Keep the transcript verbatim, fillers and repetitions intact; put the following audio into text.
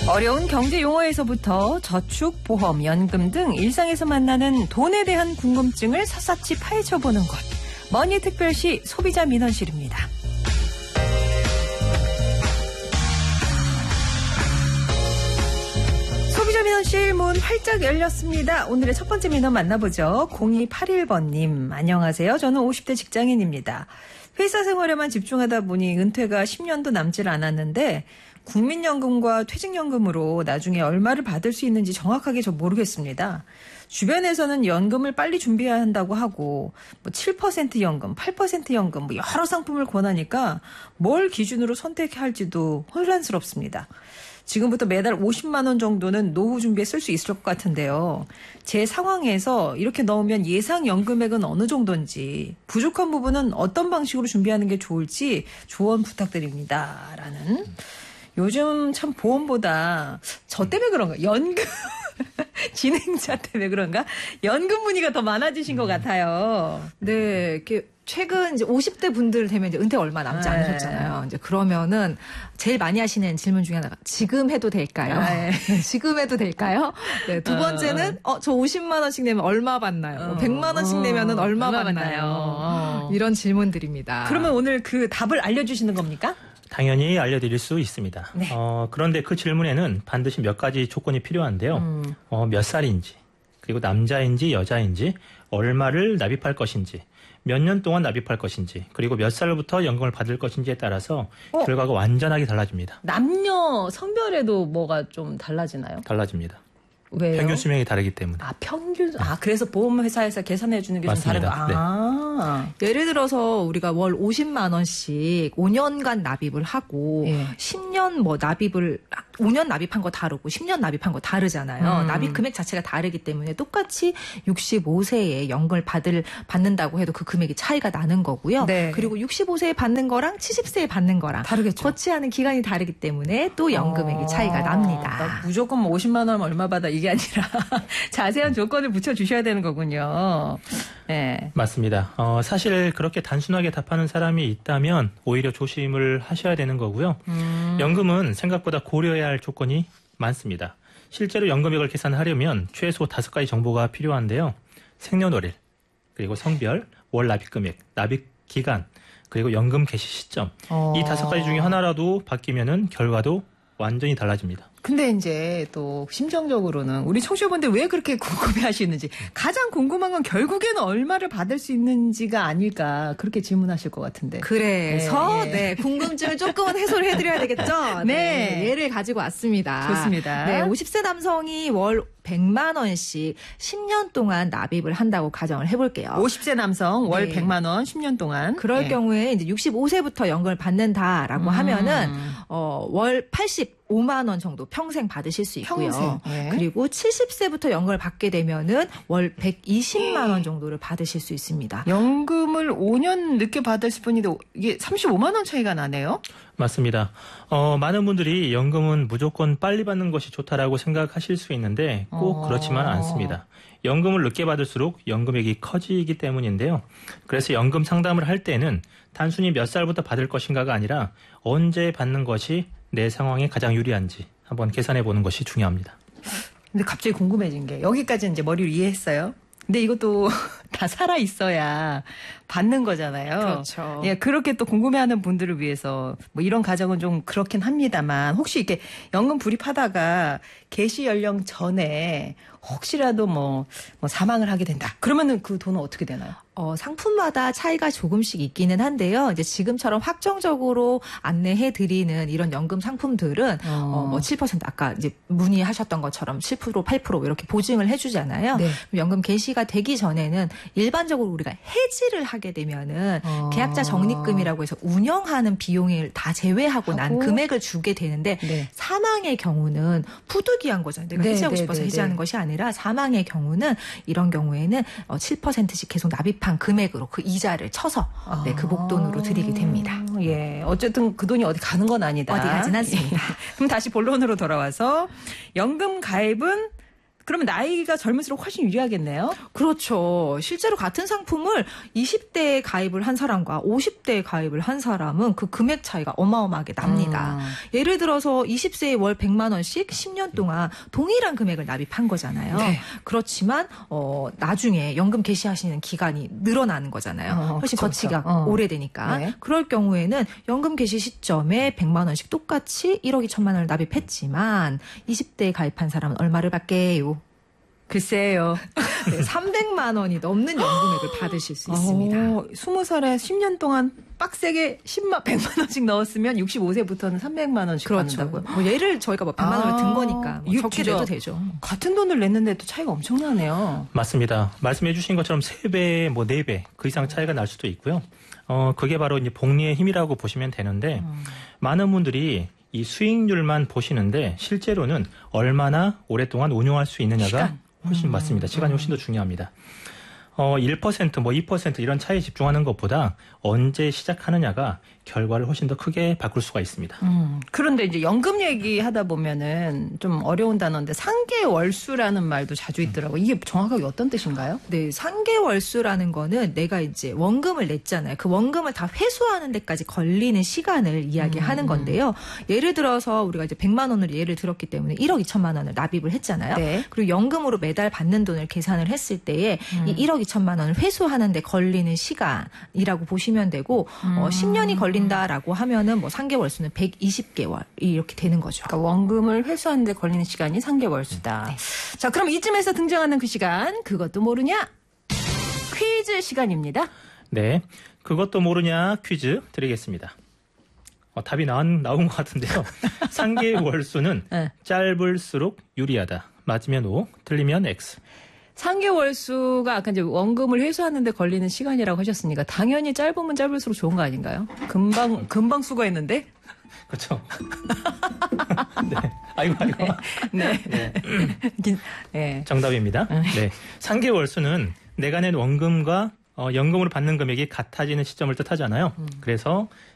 어려운 경제 용어에서부터 저축, 보험, 연금 등 일상에서 만나는 돈에 대한 궁금증을 샅샅이 파헤쳐보는 곳. 머니특별시 소비자 민원실입니다. 소비자 민원실 문 활짝 열렸습니다. 오늘의 첫 번째 민원 만나보죠. 공이팔일 번님. 안녕하세요. 저는 오십 대 직장인입니다. 회사 생활에만 집중하다 보니 은퇴가 십 년도 남질 않았는데 국민연금과 퇴직연금으로 나중에 얼마를 받을 수 있는지 정확하게 저 모르겠습니다. 주변에서는 연금을 빨리 준비해야 한다고 하고 뭐 칠 퍼센트 연금, 팔 퍼센트 연금 뭐 여러 상품을 권하니까 뭘 기준으로 선택해야 할지도 혼란스럽습니다. 지금부터 매달 오십만 원 정도는 노후 준비에 쓸 수 있을 것 같은데요. 제 상황에서 이렇게 넣으면 예상 연금액은 어느 정도인지, 부족한 부분은 어떤 방식으로 준비하는 게 좋을지 조언 부탁드립니다. 라는. 요즘 참 보험보다 저 때문에 그런가? 연금 진행자 때문에 그런가? 연금 문의가 더 많아지신 것 같아요. 네, 이렇게 최근 이제 오십 대 분들 되면 이제 은퇴 얼마 남지 네. 않으셨잖아요. 이제 그러면은 제일 많이 하시는 질문 중에 하나가 지금 해도 될까요? 네. 지금 해도 될까요? 네, 두 번째는 어, 저 오십만 원씩 내면 얼마 받나요? 뭐 백만 원씩 내면은 얼마, 얼마 받나요? 받나요? 어. 이런 질문들입니다. 그러면 오늘 그 답을 알려주시는 겁니까? 당연히 알려드릴 수 있습니다. 네. 어, 그런데 그 질문에는 반드시 몇 가지 조건이 필요한데요. 음. 어, 몇 살인지, 그리고 남자인지 여자인지, 얼마를 납입할 것인지, 몇 년 동안 납입할 것인지, 그리고 몇 살부터 연금을 받을 것인지에 따라서 어? 결과가 완전하게 달라집니다. 남녀 성별에도 뭐가 좀 달라지나요? 달라집니다. 왜요? 평균 수명이 다르기 때문에. 아, 평균. 아, 그래서 보험회사에서 계산해 주는 게 좀 다른 거. 맞습니다. 네. 아. 예를 들어서 우리가 월 오십만 원씩 오 년간 납입을 하고 예. 십 년 뭐 납입을 오 년 납입한 거 다르고 십 년 납입한 거 다르잖아요. 음. 납입 금액 자체가 다르기 때문에 똑같이 육십오 세에 연금을 받을 받는다고 해도 그 금액이 차이가 나는 거고요. 네. 그리고 육십오 세에 받는 거랑 칠십 세에 받는 거랑 다르겠죠. 거치하는 기간이 다르기 때문에 또 연금액이 어. 차이가 납니다. 그러니까 무조건 뭐 오십만 원 얼마 받아 이게 아니라 자세한 조건을 붙여 주셔야 되는 거군요. 네. 맞습니다. 어, 사실 그렇게 단순하게 답하는 사람이 있다면 오히려 조심을 하셔야 되는 거고요. 음. 연금은 생각보다 고려해야 할 조건이 많습니다. 실제로 연금액을 계산하려면 최소 다섯 가지 정보가 필요한데요. 생년월일, 그리고 성별, 월 납입금액, 납입기간, 그리고 연금 개시 시점. 어. 이 다섯 가지 중에 하나라도 바뀌면은 결과도 완전히 달라집니다. 근데 이제 또 심정적으로는 우리 청취자분들 왜 그렇게 궁금해 하시는지, 가장 궁금한 건 결국에는 얼마를 받을 수 있는지가 아닐까, 그렇게 질문하실 것 같은데. 그래서 네, 네, 네. 궁금증을 조금은 해소를 해드려야 되겠죠. 네. 예를 가지고 왔습니다. 좋습니다. 네, 오십 세 남성이 월 백만 원씩 십 년 동안 납입을 한다고 가정을 해볼게요. 오십 세 남성 월 네. 백만 원 십 년 동안. 그럴 네. 경우에 이제 육십오 세부터 연금을 받는다라고 음. 하면은 어, 월 팔십오만 원 정도 평생 받으실 수 있고요. 평생. 네. 그리고 칠십 세부터 연금을 받게 되면은 월 백이십만 원 정도를 받으실 수 있습니다. 연금을 오 년 늦게 받을 뿐인데 이게 삼십오만 원 차이가 나네요. 맞습니다. 어, 많은 분들이 연금은 무조건 빨리 받는 것이 좋다라고 생각하실 수 있는데 꼭 어. 그렇지만 않습니다. 연금을 늦게 받을수록 연금액이 커지기 때문인데요. 그래서 연금 상담을 할 때는 단순히 몇 살부터 받을 것인가가 아니라 언제 받는 것이 내 상황에 가장 유리한지 한번 계산해 보는 것이 중요합니다. 근데 갑자기 궁금해진 게, 여기까지 이제 머리로 이해했어요. 근데 이것도 다 살아 있어야 받는 거잖아요. 그렇죠. 예, 그렇게 또 궁금해하는 분들을 위해서 뭐 이런 가정은 좀 그렇긴 합니다만, 혹시 이렇게 연금 불입하다가 개시 연령 전에 혹시라도 뭐, 뭐 사망을 하게 된다, 그러면은 그 돈은 어떻게 되나요? 어, 상품마다 차이가 조금씩 있기는 한데요. 이제 지금처럼 확정적으로 안내해 드리는 이런 연금 상품들은 어. 어, 뭐 칠 퍼센트 아까 이제 문의하셨던 것처럼 칠 퍼센트, 팔 퍼센트 이렇게 보증을 해 주잖아요. 네. 연금 개시가 되기 전에는 일반적으로 우리가 해지를 하게 되면은 어. 계약자 적립금이라고 해서 운영하는 비용을 다 제외하고 난 하고. 금액을 주게 되는데 네. 사망의 경우는 부득이한 거잖아요. 내가 네, 해지하고 네, 싶어서 네, 해지하는 네. 것이 아니라 사망의 경우는 이런 경우에는 어, 칠 퍼센트씩 계속 납입한 금액으로 그 이자를 쳐서 네, 그 목돈으로 드리게 됩니다. 예, 어쨌든 그 돈이 어디 가는 건 아니다. 어디 가진 않습니다. 예. 그럼 다시 본론으로 돌아와서 연금 가입은 그러면 나이가 젊을수록 훨씬 유리하겠네요. 그렇죠. 실제로 같은 상품을 이십 대에 가입을 한 사람과 오십 대에 가입을 한 사람은 그 금액 차이가 어마어마하게 납니다. 음. 예를 들어서 이십 세에 월 백만 원씩 십 년 동안 동일한 금액을 납입한 거잖아요. 네. 그렇지만 어, 나중에 연금 개시하시는 기간이 늘어나는 거잖아요. 어, 훨씬 그쵸, 거치가 그쵸. 어. 오래되니까. 네. 그럴 경우에는 연금 개시 시점에 백만 원씩 똑같이 일억 이천만 원을 납입했지만 이십 대에 가입한 사람은 얼마를 받게요? 글쎄요. 네, 삼백만 원이 넘는 연금액을 받으실 수 있습니다. 어, 스무 살에 십 년 동안 빡세게 십만, 백만 원씩 넣었으면 육십오 세부터는 삼백만 원씩 그렇죠. 받는다고요. 뭐 예를 저희가 뭐 백만 원을 아, 든 거니까 뭐 이거 적게 진짜 내도 되죠. 같은 돈을 냈는데도 차이가 엄청나네요. 맞습니다. 말씀해 주신 것처럼 세 배, 뭐 네 배 그 이상 차이가 날 수도 있고요. 어, 그게 바로 이제 복리의 힘이라고 보시면 되는데 음. 많은 분들이 이 수익률만 보시는데 실제로는 얼마나 오랫동안 운용할 수 있느냐가 시간. 훨씬 맞습니다. 시간이 훨씬 더 중요합니다. 어, 일 퍼센트, 뭐 이 퍼센트 이런 차이에 집중하는 것보다 언제 시작하느냐가 결과를 훨씬 더 크게 바꿀 수가 있습니다. 음, 그런데 이제 연금 얘기하다 보면은 좀 어려운 단어인데 상계월수라는 말도 자주 있더라고요. 이게 정확하게 어떤 뜻인가요? 네, 상계월수라는 거는 내가 이제 원금을 냈잖아요. 그 원금을 다 회수하는 데까지 걸리는 시간을 이야기하는 음. 건데요. 예를 들어서 우리가 이제 백만 원을 예를 들었기 때문에 일억 이천만 원을 납입을 했잖아요. 네. 그리고 연금으로 매달 받는 돈을 계산을 했을 때에 음. 이 일억 이천만 원을 회수하는 데 걸리는 시간이라고 보시면 되고 음. 어, 십 년이 걸린다라고 하면은 뭐 상계월수는 백이십 개월 이렇게 되는 거죠. 그러니까 원금을 회수하는 데 걸리는 시간이 상계월수다. 네. 자, 그럼 이쯤에서 등장하는 그 시간, 그것도 모르냐? 퀴즈 시간입니다. 네. 그것도 모르냐 퀴즈 드리겠습니다. 어, 답이 나온, 나온 것 같은데요. 상계월수는 네. 짧을수록 유리하다. 맞으면 O, 틀리면 X. 상계월수가 아까 이제 원금을 회수하는데 걸리는 시간이라고 하셨으니까 당연히 짧으면 짧을수록 좋은 거 아닌가요? 금방 금방 수거했는데. 그렇죠. 네. 아이고 아이고. 네. 네. 긴- 네. 정답입니다. 네. 상계월수는 내가 낸 원금과 어, 연금으로 받는 금액이 같아지는 시점을 뜻하잖아요. 그래서